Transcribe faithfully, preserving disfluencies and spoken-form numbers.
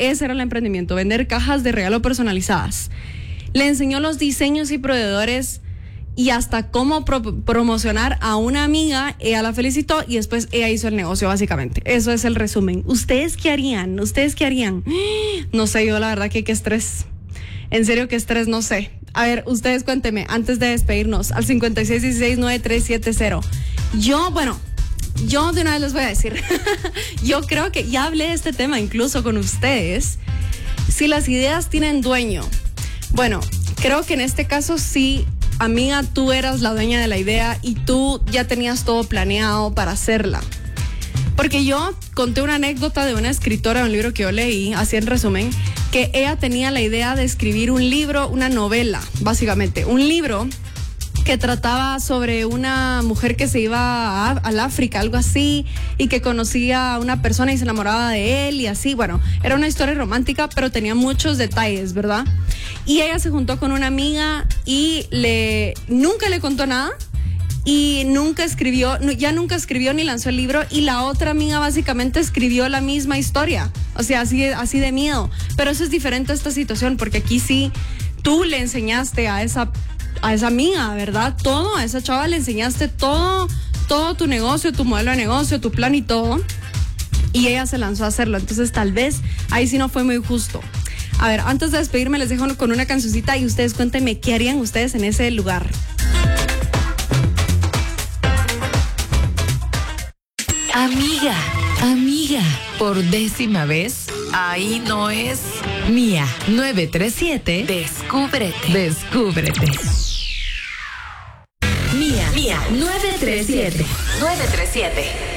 ese era el emprendimiento, vender cajas de regalo personalizadas. Le enseñó los diseños y proveedores y hasta cómo pro- promocionar a una amiga. Ella la felicitó y después ella hizo el negocio, básicamente. Eso es el resumen. ¿Ustedes qué harían? ¿Ustedes qué harían? No sé, yo la verdad que qué estrés. En serio, qué estrés, no sé. A ver, ustedes cuéntenme antes de despedirnos al cincuenta y seis dieciséis noventa y tres setenta. Yo, bueno, yo de una vez les voy a decir, yo creo que ya hablé de este tema incluso con ustedes. Si las ideas tienen dueño, bueno, creo que en este caso sí, amiga, tú eras la dueña de la idea y tú ya tenías todo planeado para hacerla. Porque yo conté una anécdota de una escritora de un libro que yo leí, así en resumen, que ella tenía la idea de escribir un libro, una novela, básicamente, un libro que trataba sobre una mujer que se iba a, al África, algo así, y que conocía a una persona y se enamoraba de él y así. Bueno, era una historia romántica, pero tenía muchos detalles, ¿verdad? Y ella se juntó con una amiga y le nunca le contó nada. Y nunca escribió, ya nunca escribió ni lanzó el libro, y la otra amiga básicamente escribió la misma historia, o sea, así, así de miedo. Pero eso es diferente a esta situación, porque aquí sí, tú le enseñaste a esa, a esa amiga, ¿verdad? Todo, a esa chava le enseñaste todo, todo tu negocio, tu modelo de negocio, tu plan y todo, y ella se lanzó a hacerlo. Entonces tal vez ahí sí no fue muy justo. A ver, antes de despedirme les dejo con una cancioncita y ustedes cuéntenme qué harían ustedes en ese lugar. Amiga, amiga, por décima vez, ahí no es Mía nueve tres siete. Descúbrete, descúbrete. Mía, Mía nueve tres siete. nueve tres siete.